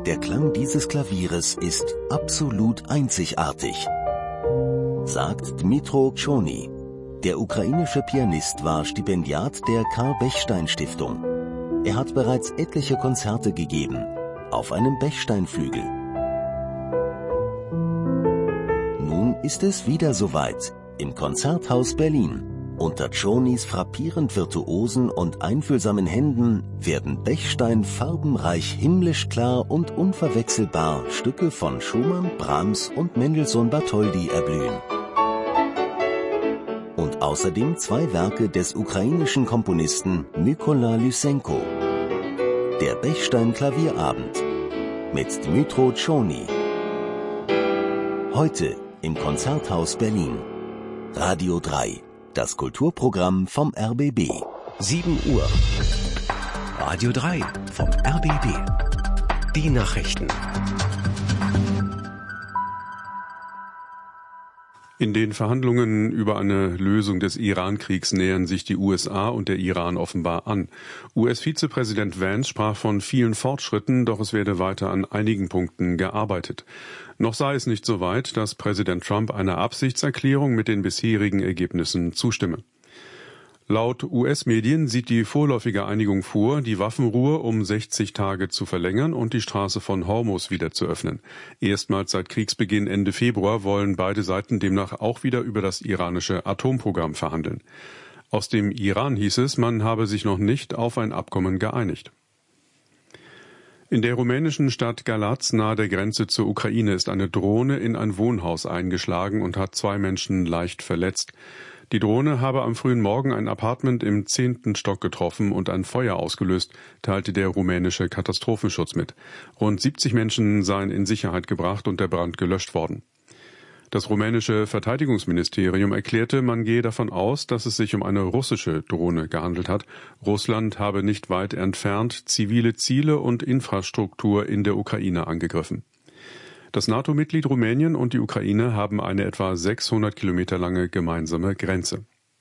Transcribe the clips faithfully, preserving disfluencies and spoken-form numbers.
Der Klang dieses Klavieres ist absolut einzigartig, sagt Dmytro Chony. Der ukrainische Pianist war Stipendiat der Karl-Bechstein-Stiftung. Er hat bereits etliche Konzerte gegeben, auf einem Bechsteinflügel. Nun ist es wieder soweit, im Konzerthaus Berlin. Unter Chonys frappierend virtuosen und einfühlsamen Händen werden Bechstein farbenreich, himmlisch klar und unverwechselbar Stücke von Schumann, Brahms und Mendelssohn-Bartholdy erblühen. Und außerdem zwei Werke des ukrainischen Komponisten Mykola Lysenko. Der Bechstein-Klavierabend mit Dmytro Chony. Heute im Konzerthaus Berlin. Radio drei, das Kulturprogramm vom R B B. sieben Uhr. Radio drei vom R B B. Die Nachrichten. In den Verhandlungen über eine Lösung des Iran-Kriegs nähern sich die U S A und der Iran offenbar an. U S-Vizepräsident Vance sprach von vielen Fortschritten, doch es werde weiter an einigen Punkten gearbeitet. Noch sei es nicht so weit, dass Präsident Trump einer Absichtserklärung mit den bisherigen Ergebnissen zustimme. Laut U S-Medien sieht die vorläufige Einigung vor, die Waffenruhe um sechzig Tage zu verlängern und die Straße von Hormuz wieder zu öffnen. Erstmals seit Kriegsbeginn Ende Februar wollen beide Seiten demnach auch wieder über das iranische Atomprogramm verhandeln. Aus dem Iran hieß es, man habe sich noch nicht auf ein Abkommen geeinigt. In der rumänischen Stadt Galați nahe der Grenze zur Ukraine ist eine Drohne in ein Wohnhaus eingeschlagen und hat zwei Menschen leicht verletzt. Die Drohne habe am frühen Morgen ein Appartement im zehnten Stock getroffen und ein Feuer ausgelöst, teilte der rumänische Katastrophenschutz mit. Rund siebzig Menschen seien in Sicherheit gebracht und der Brand gelöscht worden. Das rumänische Verteidigungsministerium erklärte, man gehe davon aus, dass es sich um eine russische Drohne gehandelt hat. Russland habe nicht weit entfernt zivile Ziele und Infrastruktur in der Ukraine angegriffen. Das NATO-Mitglied Rumänien und die Ukraine haben eine etwa sechshundert Kilometer lange gemeinsame Grenze.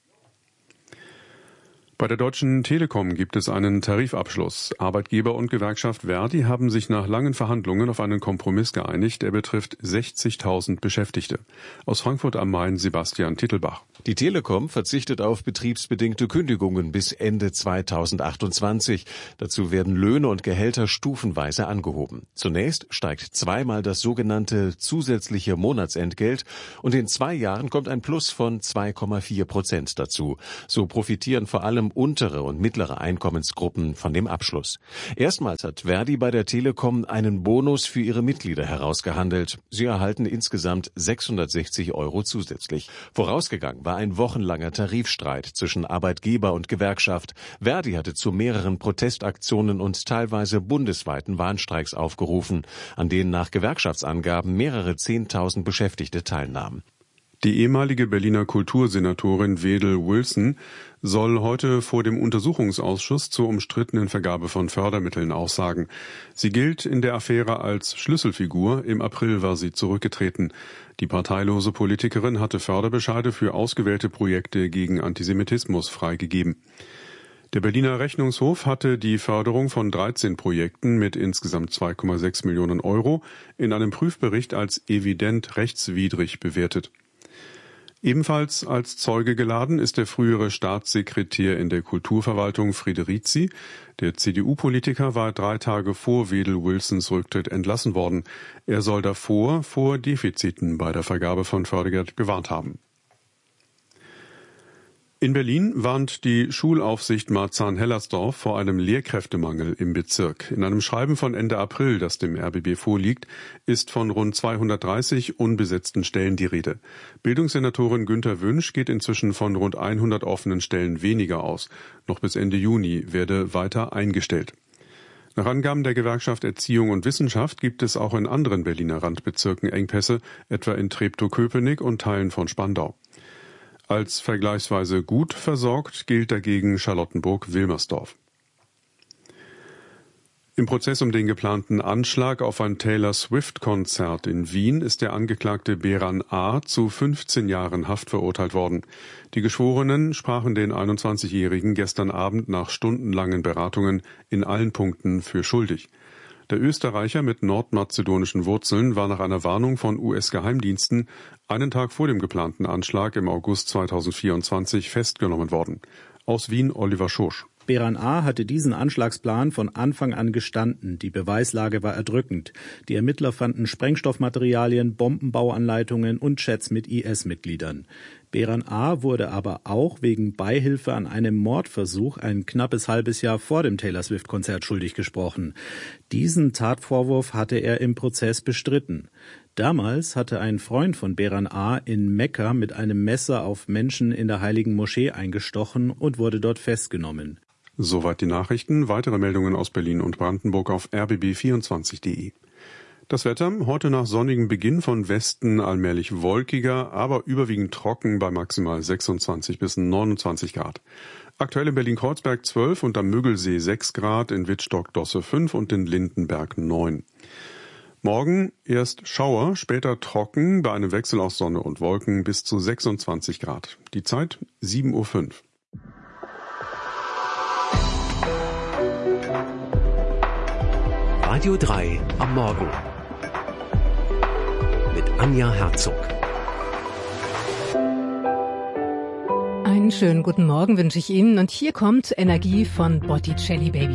Bei der Deutschen Telekom gibt es einen Tarifabschluss. Arbeitgeber und Gewerkschaft Verdi haben sich nach langen Verhandlungen auf einen Kompromiss geeinigt. Er betrifft sechzigtausend Beschäftigte. Aus Frankfurt am Main Sebastian Tittelbach. Die Telekom verzichtet auf betriebsbedingte Kündigungen bis Ende zweitausendachtundzwanzig. Dazu werden Löhne und Gehälter stufenweise angehoben. Zunächst steigt zweimal das sogenannte zusätzliche Monatsentgelt und in zwei Jahren kommt ein Plus von zwei Komma vier Prozent dazu. So profitieren vor allem untere und mittlere Einkommensgruppen von dem Abschluss. Erstmals hat Verdi bei der Telekom einen Bonus für ihre Mitglieder herausgehandelt. Sie erhalten insgesamt sechshundertsechzig Euro zusätzlich. Vorausgegangen war ein wochenlanger Tarifstreit zwischen Arbeitgeber und Gewerkschaft. Verdi hatte zu mehreren Protestaktionen und teilweise bundesweiten Warnstreiks aufgerufen, an denen nach Gewerkschaftsangaben mehrere Zehntausend Beschäftigte teilnahmen. Die ehemalige Berliner Kultursenatorin Wedel Wilson soll heute vor dem Untersuchungsausschuss zur umstrittenen Vergabe von Fördermitteln aussagen. Sie gilt in der Affäre als Schlüsselfigur. Im April war sie zurückgetreten. Die parteilose Politikerin hatte Förderbescheide für ausgewählte Projekte gegen Antisemitismus freigegeben. Der Berliner Rechnungshof hatte die Förderung von dreizehn Projekten mit insgesamt zwei Komma sechs Millionen Euro in einem Prüfbericht als evident rechtswidrig bewertet. Ebenfalls als Zeuge geladen ist der frühere Staatssekretär in der Kulturverwaltung Friederici. Der C D U-Politiker war drei Tage vor Wedel Wilsons Rücktritt entlassen worden. Er soll davor vor Defiziten bei der Vergabe von Fördergeld gewarnt haben. In Berlin warnt die Schulaufsicht Marzahn-Hellersdorf vor einem Lehrkräftemangel im Bezirk. In einem Schreiben von Ende April, das dem R B B vorliegt, ist von rund zweihundertdreißig unbesetzten Stellen die Rede. Bildungssenatorin Günther Wünsch geht inzwischen von rund hundert offenen Stellen weniger aus. Noch bis Ende Juni werde weiter eingestellt. Nach Angaben der Gewerkschaft Erziehung und Wissenschaft gibt es auch in anderen Berliner Randbezirken Engpässe, etwa in Treptow-Köpenick und Teilen von Spandau. Als vergleichsweise gut versorgt gilt dagegen Charlottenburg-Wilmersdorf. Im Prozess um den geplanten Anschlag auf ein Taylor-Swift-Konzert in Wien ist der Angeklagte Beran A. zu fünfzehn Jahren Haft verurteilt worden. Die Geschworenen sprachen den einundzwanzigjährigen gestern Abend nach stundenlangen Beratungen in allen Punkten für schuldig. Der Österreicher mit nordmazedonischen Wurzeln war nach einer Warnung von U S-Geheimdiensten einen Tag vor dem geplanten Anschlag im August zweitausendvierundzwanzig festgenommen worden. Aus Wien Oliver Schorsch. Beran A. hatte diesen Anschlagsplan von Anfang an gestanden. Die Beweislage war erdrückend. Die Ermittler fanden Sprengstoffmaterialien, Bombenbauanleitungen und Chats mit I S-Mitgliedern. Beran A. wurde aber auch wegen Beihilfe an einem Mordversuch ein knappes halbes Jahr vor dem Taylor Swift-Konzert schuldig gesprochen. Diesen Tatvorwurf hatte er im Prozess bestritten. Damals hatte ein Freund von Beran A. in Mekka mit einem Messer auf Menschen in der Heiligen Moschee eingestochen und wurde dort festgenommen. Soweit die Nachrichten. Weitere Meldungen aus Berlin und Brandenburg auf r b b vierundzwanzig punkt de. Das Wetter, heute nach sonnigem Beginn von Westen allmählich wolkiger, aber überwiegend trocken bei maximal sechsundzwanzig bis neunundzwanzig Grad. Aktuell in Berlin-Kreuzberg zwölf und am Müggelsee sechs Grad, in Wittstock-Dosse fünf und in Lindenberg neun. Morgen erst Schauer, später trocken, bei einem Wechsel aus Sonne und Wolken bis zu sechsundzwanzig Grad. Die Zeit sieben Uhr fünf. Radio drei am Morgen mit Anja Herzog. Einen schönen guten Morgen wünsche ich Ihnen und hier kommt Energie von Botticelli Baby.